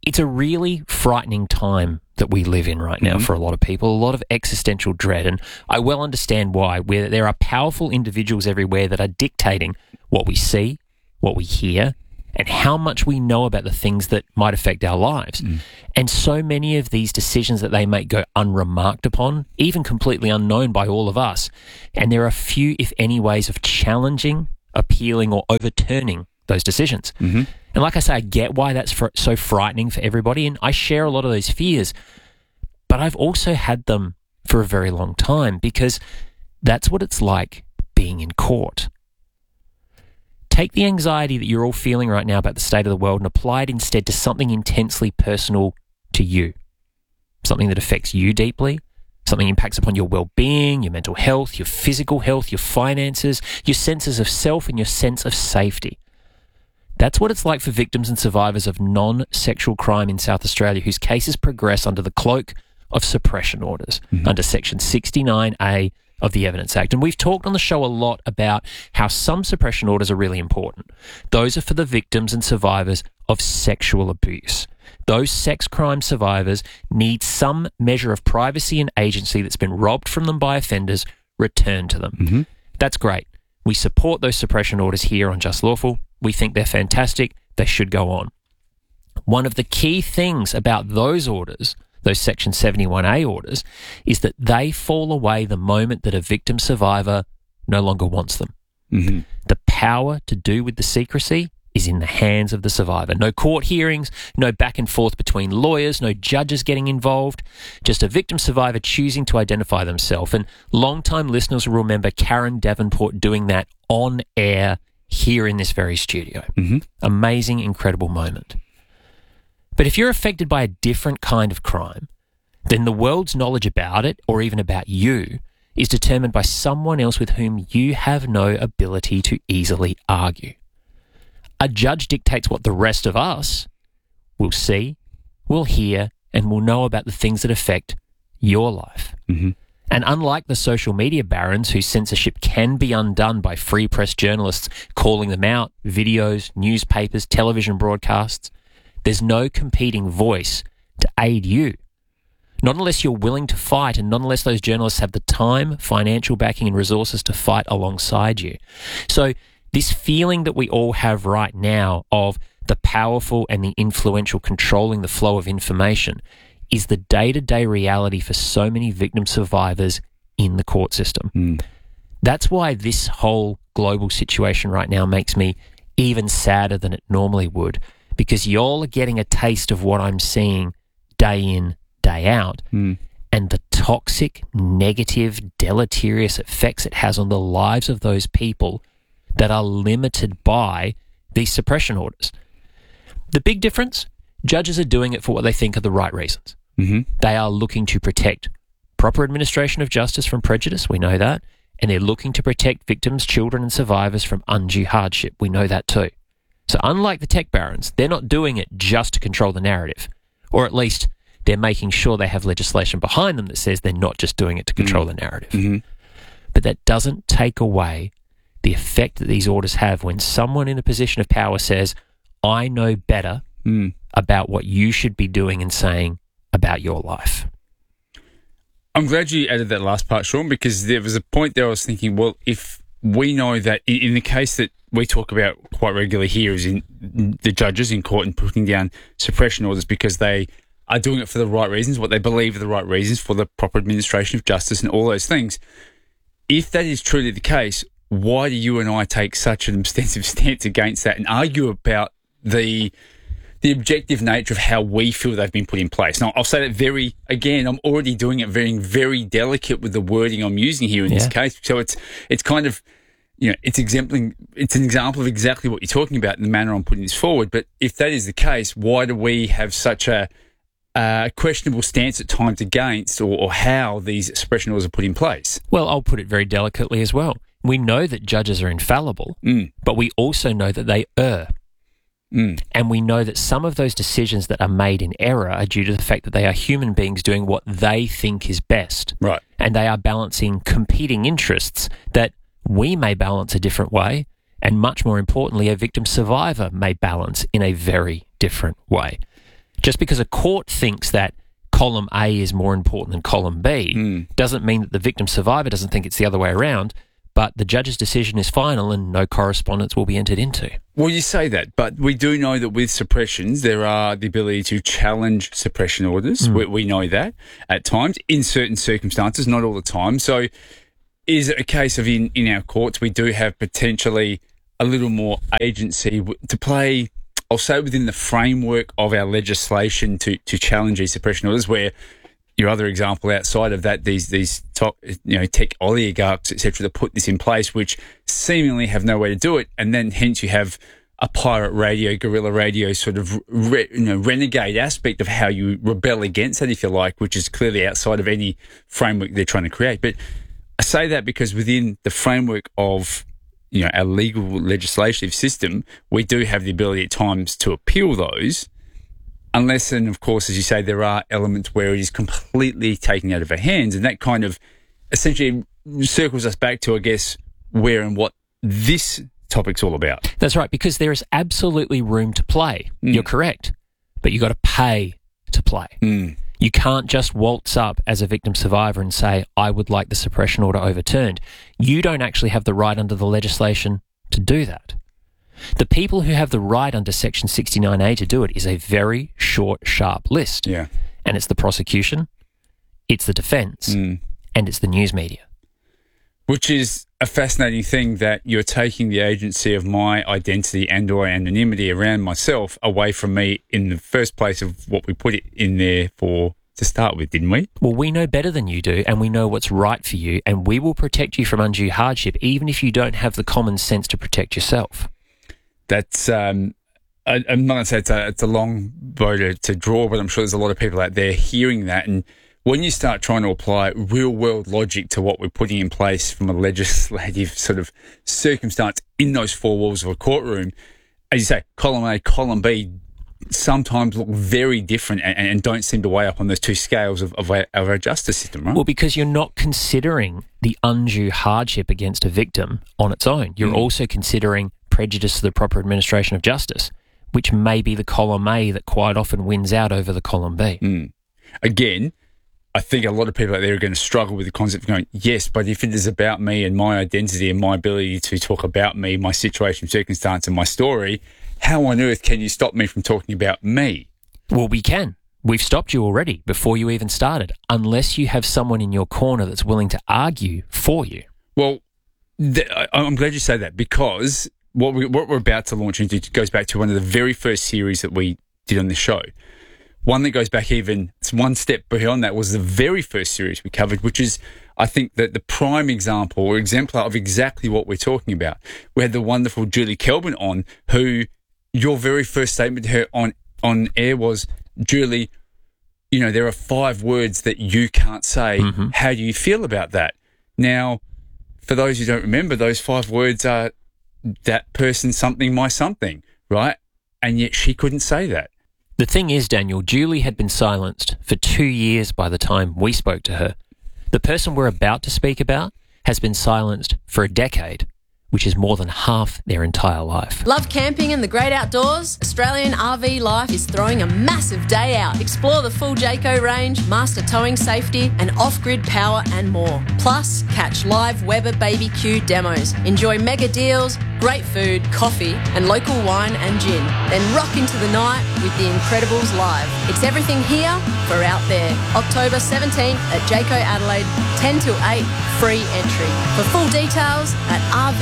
It's a really frightening time that we live in right now for a lot of people, a lot of existential dread. And I well understand why, where there are powerful individuals everywhere that are dictating what we see, what we hear, and how much we know about the things that might affect our lives. And so many of these decisions that they make go unremarked upon, even completely unknown by all of us. And there are few, if any, ways of challenging, appealing, or overturning those decisions. And like I say, I get why that's so frightening for everybody, and I share a lot of those fears, but I've also had them for a very long time because that's what it's like being in court. Take the anxiety that you're all feeling right now about the state of the world and apply it instead to something intensely personal to you, something that affects you deeply, something that impacts upon your well-being, your mental health, your physical health, your finances, your senses of self, and your sense of safety. That's what it's like for victims and survivors of non-sexual crime in South Australia whose cases progress under the cloak of suppression orders under Section 69A of the Evidence Act. And we've talked on the show a lot about how some suppression orders are really important. Those are for the victims and survivors of sexual abuse. Those sex crime survivors need some measure of privacy and agency that's been robbed from them by offenders returned to them. That's great. We support those suppression orders here on Just Lawful. We think they're fantastic. They should go on. One of the key things about those orders, those Section 71A orders, is that they fall away the moment that a victim survivor no longer wants them. The power to do with the secrecy is in the hands of the survivor. No court hearings, no back and forth between lawyers, no judges getting involved, just a victim survivor choosing to identify themselves. And long-time listeners will remember Karen Davenport doing that on air here in this very studio. Amazing, incredible moment. But if you're affected by a different kind of crime, then the world's knowledge about it, or even about you, is determined by someone else with whom you have no ability to easily argue. A judge dictates what the rest of us will see, will hear, and will know about the things that affect your life. And unlike the social media barons whose censorship can be undone by free press journalists calling them out, videos, newspapers, television broadcasts, there's no competing voice to aid you. Not unless you're willing to fight, and not unless those journalists have the time, financial backing, and resources to fight alongside you. So this feeling that we all have right now of the powerful and the influential controlling the flow of information is the day-to-day reality for so many victim survivors in the court system. That's why this whole global situation right now makes me even sadder than it normally would, because y'all are getting a taste of what I'm seeing day in, day out, and the toxic, negative, deleterious effects it has on the lives of those people that are limited by these suppression orders. The big difference? Judges are doing it for what they think are the right reasons. They are looking to protect proper administration of justice from prejudice, we know that, and they're looking to protect victims, children, and survivors from undue hardship, we know that too. So unlike the tech barons, they're not doing it just to control the narrative, or at least they're making sure they have legislation behind them that says they're not just doing it to control the narrative. But that doesn't take away the effect that these orders have when someone in a position of power says, I know better about what you should be doing and saying about your life. I'm glad you added that last part, Sean, because there was a point there I was thinking, well, if we know that in the case that we talk about quite regularly here is in the judges in court and putting down suppression orders because they are doing it for the right reasons, what they believe are the right reasons for the proper administration of justice and all those things. If that is truly the case, why do you and I take such an extensive stance against that and argue about the objective nature of how we feel they've been put in place? Now, I'll say that I'm already doing it very, very delicate with the wording I'm using here in this case. So it's kind of, it's an example of exactly what you're talking about in the manner I'm putting this forward. But if that is the case, why do we have such a questionable stance at times against or how these suppression orders are put in place? Well, I'll put it very delicately as well. We know that judges are infallible, but we also know that they err. And we know that some of those decisions that are made in error are due to the fact that they are human beings doing what they think is best. Right. And they are balancing competing interests that we may balance a different way, and much more importantly, a victim survivor may balance in a very different way. Just because a court thinks that column A is more important than column B doesn't mean that the victim survivor doesn't think it's the other way around, but the judge's decision is final and no correspondence will be entered into. Well, you say that, but we do know that with suppressions, there are the ability to challenge suppression orders. We know that at times, in certain circumstances, not all the time. So is it a case of in our courts, we do have potentially a little more agency to play, I'll say, within the framework of our legislation to challenge these suppression orders, where your other example outside of that, these top, tech oligarchs, etc., that put this in place, which seemingly have no way to do it, and then hence you have a pirate radio, guerrilla radio sort of renegade aspect of how you rebel against that, if you like, which is clearly outside of any framework they're trying to create. But I say that because within the framework of our legal legislative system, we do have the ability at times to appeal those. Unless, and of course, as you say, there are elements where it is completely taken out of our hands, and that kind of essentially circles us back to, I guess, where and what this topic's all about. That's right, because there is absolutely room to play. You're correct, but you've got to pay to play. You can't just waltz up as a victim survivor and say, I would like the suppression order overturned. You don't actually have the right under the legislation to do that. The people who have the right under Section 69A to do it is a very short, sharp list. Yeah. And it's the prosecution, it's the defence, and it's the news media. Which is a fascinating thing, that you're taking the agency of my identity and or anonymity around myself away from me in the first place of what we put it in there for to start with, didn't we? Well, we know better than you do, and we know what's right for you, and we will protect you from undue hardship, even if you don't have the common sense to protect yourself. That's, I'm not going to say it's a long bow to draw, but I'm sure there's a lot of people out there hearing that. And when you start trying to apply real world logic to what we're putting in place from a legislative sort of circumstance in those four walls of a courtroom, as you say, column A, column B sometimes look very different and don't seem to weigh up on those two scales of our justice system, right? Well, because you're not considering the undue hardship against a victim on its own. You're also considering prejudice to the proper administration of justice, which may be the column A that quite often wins out over the column B. Again, I think a lot of people out there are going to struggle with the concept of going, yes, but if it is about me and my identity and my ability to talk about me, my situation, circumstance and my story, how on earth can you stop me from talking about me? Well, we can. We've stopped you already before you even started, unless you have someone in your corner that's willing to argue for you. Well, I'm glad you say that, because what we're about to launch into goes back to one of the very first series that we did on the show. One that goes back it's one step beyond that was the very first series we covered, which is, I think, that the prime example or exemplar of exactly what we're talking about. We had the wonderful Julie Kelvin on, who your very first statement to her on air was, Julie, there are 5 words that you can't say. How do you feel about that? Now, for those who don't remember, those 5 words are that person, something, my something, right? And yet she couldn't say that. The thing is, Daniel, Julie had been silenced for 2 years by the time we spoke to her. The person we're about to speak about has been silenced for a decade, which is more than half their entire life. Love camping and the great outdoors? Australian RV Life is throwing a massive day out. Explore the full Jayco range, master towing safety and off-grid power and more. Plus, catch live Weber BBQ demos. Enjoy mega deals, great food, coffee and local wine and gin. Then rock into the night with the Incredibles live. It's everything here for out there. October 17th at Jayco Adelaide, 10 till 8, free entry. For full details at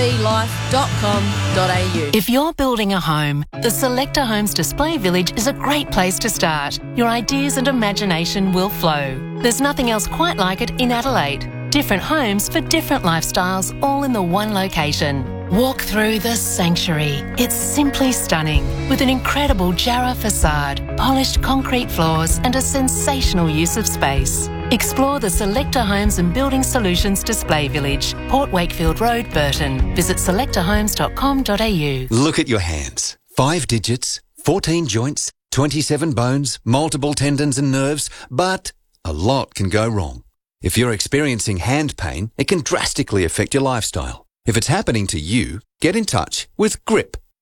rvlife.com.au. If you're building a home, the Selector Homes Display Village is a great place to start. Your ideas and imagination will flow. There's nothing else quite like it in Adelaide. Different homes for different lifestyles, all in the one location. Walk through the sanctuary. It's simply stunning, with an incredible Jarrah facade, polished concrete floors and a sensational use of space. Explore the Selector Homes and Building Solutions Display Village, Port Wakefield Road, Burton. Visit selectorhomes.com.au. Look at your hands. 5 digits, 14 joints, 27 bones, multiple tendons and nerves, but a lot can go wrong. If you're experiencing hand pain, it can drastically affect your lifestyle. If it's happening to you, get in touch with GRIP.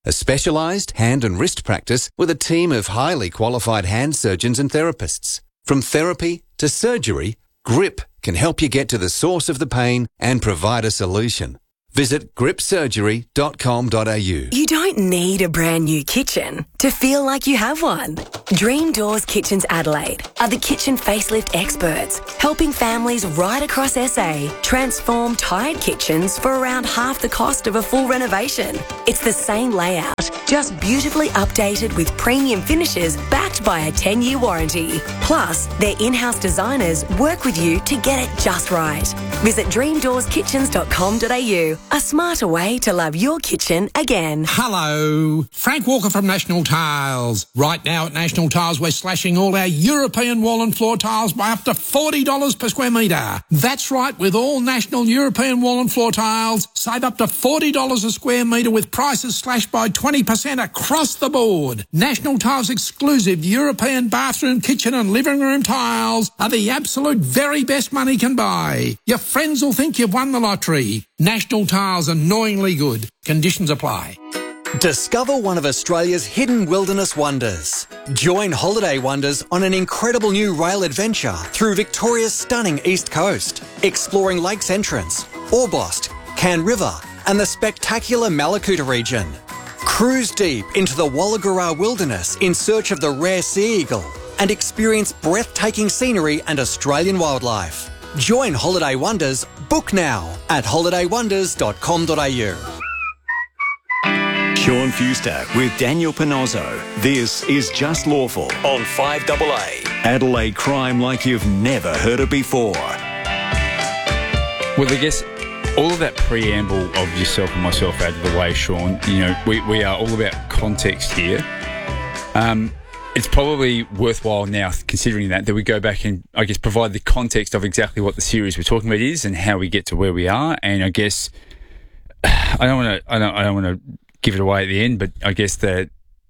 a specialised hand and wrist practice with a team of highly qualified hand surgeons and therapists. From therapy to surgery, GRIP can help you get to the source of the pain and provide a solution. Visit gripsurgery.com.au. You don't need a brand new kitchen to feel like you have one. Dream Doors Kitchens Adelaide are the kitchen facelift experts, helping families right across SA transform tired kitchens for around half the cost of a full renovation. It's the same layout, just beautifully updated with premium finishes backed by a 10-year warranty. Plus, their in-house designers work with you to get it just right. Visit dreamdoorskitchens.com.au. A smarter way to love your kitchen again. Hello, Frank Walker from National Tiles. Right now at National Tiles, we're slashing all our European wall and floor tiles by up to $40 per square metre. That's right, with all National European wall and floor tiles, save up to $40 a square metre with prices slashed by 20% across the board. National Tiles exclusive European bathroom, kitchen and living room tiles are the absolute very best money can buy. Your friends will think you've won the lottery. National Tiles, annoyingly good. Conditions apply. Discover one of Australia's hidden wilderness wonders. Join Holiday Wonders on an incredible new rail adventure through Victoria's stunning east coast, exploring Lakes Entrance, Orbost, Can River and the spectacular Malakuta region. Cruise deep into the Walagura wilderness in search of the rare sea eagle and experience breathtaking scenery and Australian wildlife. Join Holiday Wonders. Book now at holidaywonders.com.au. Sean Fuster with Daniel Panozzo. This is Just Lawful on 5AA. Adelaide crime like you've never heard it before. Well, I guess all of that preamble of yourself and myself out of the way, Sean, you know, we are all about context here. It's probably worthwhile now, considering that we go back and, I guess, provide the context of exactly what the series we're talking about is and how we get to where we are. And I guess I don't want to give it away at the end, but I guess the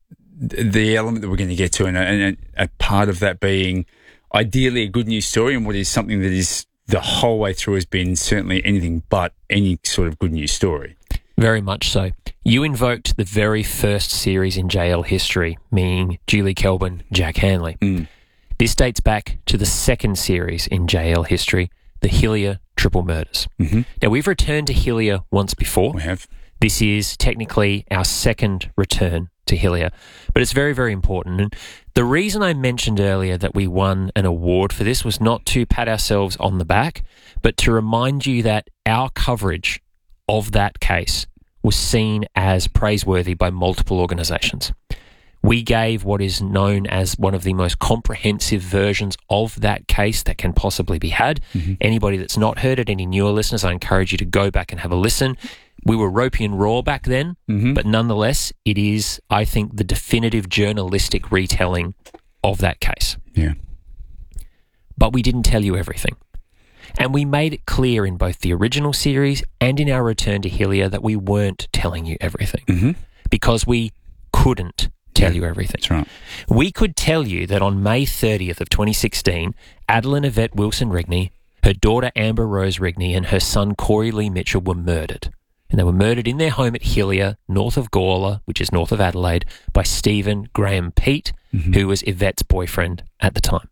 element that we're going to get to, and a part of that being ideally a good news story, and what is something that is the whole way through has been certainly anything but any sort of good news story. Very much so. You invoked the very first series in JL history, meaning Julie Kelvin, Jack Hanley. This dates back to the second series in JL history, the Hillier Triple Murders. Now, we've returned to Hillier once before. We have. This is technically our second return to Hillier, but it's very, very important. And the reason I mentioned earlier that we won an award for this was not to pat ourselves on the back, but to remind you that our coverage of that case was seen as praiseworthy by multiple organisations. We gave what is known as one of the most comprehensive versions of that case that can possibly be had. Anybody that's not heard it, any newer listeners, I encourage you to go back and have a listen. We were ropey and raw back then, but nonetheless, it is, I think, the definitive journalistic retelling of that case. Yeah. But we didn't tell you everything. And we made it clear in both the original series and in our return to Hillier that we weren't telling you everything because we couldn't tell you everything. That's right. We could tell you that on May 30th of 2016, Adeline Yvette Wilson Rigney, her daughter Amber Rose Rigney and her son Corey Lee Mitchell were murdered. And they were murdered in their home at Hillier, north of Gawler, which is north of Adelaide, by Stephen Graham Peat, who was Yvette's boyfriend at the time.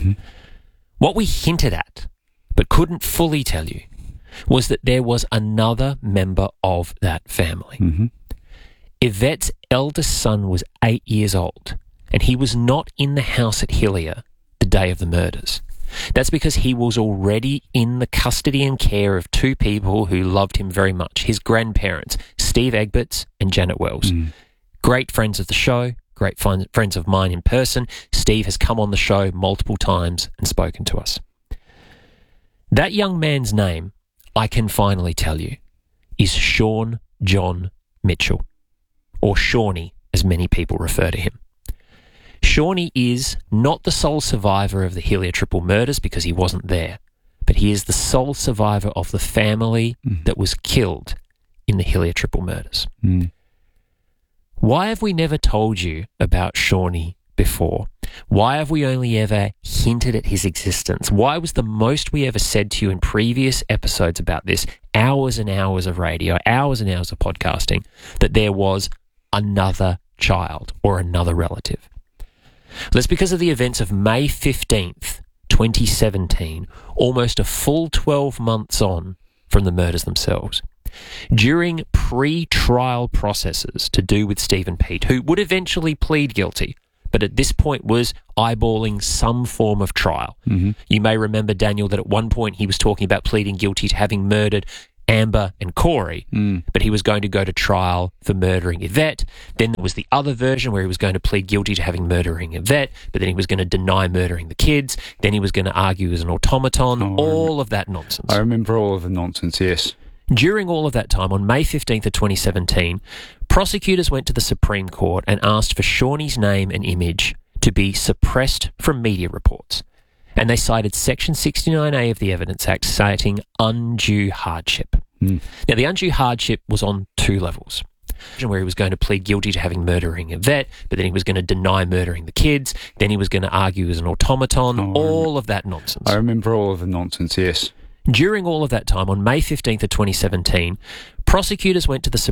What we hinted at, but couldn't fully tell you, was that there was another member of that family. Yvette's eldest son was 8 years old, and he was not in the house at Hillier the day of the murders. That's because he was already in the custody and care of two people who loved him very much, his grandparents, Steve Egberts and Janet Wells. Great friends of the show, great friends of mine in person. Steve has come on the show multiple times and spoken to us. That young man's name, I can finally tell you, is Sean John Mitchell, or Shawnee, as many people refer to him. Shawnee is not the sole survivor of the Hillier Triple Murders because he wasn't there, but he is the sole survivor of the family that was killed in the Hillier Triple Murders. Why have we never told you about Shawnee before? Why have we only ever hinted at his existence? Why was the most we ever said to you in previous episodes about this, hours and hours of radio, hours and hours of podcasting, that there was another child or another relative. That's because of the events of May 15th, 2017, almost a full 12 months on from the murders themselves. During pre-trial processes to do with Stephen Peat, who would eventually plead guilty, but at this point was eyeballing some form of trial. Mm-hmm. You may remember, Daniel, that at one point he was talking about pleading guilty to having murdered Amber and Corey, but he was going to go to trial for murdering Yvette. Then there was the other version where he was going to plead guilty to having murdering Yvette, but then he was going to deny murdering the kids. Then he was going to argue as an automaton, all of that nonsense. I remember all of the nonsense, yes. During all of that time, on May 15th of 2017, prosecutors went to the Supreme Court and asked for Shawnee's name and image to be suppressed from media reports. And they cited Section 69A of the Evidence Act, citing undue hardship. Now, the undue hardship was on two levels, where he was going to plead guilty to having murdering Yvette, but then he was going to deny murdering the kids. Then he was going to argue as an automaton, all of that nonsense. I remember all of the nonsense, yes. During all of that time, on May 15th of 2017, prosecutors went to the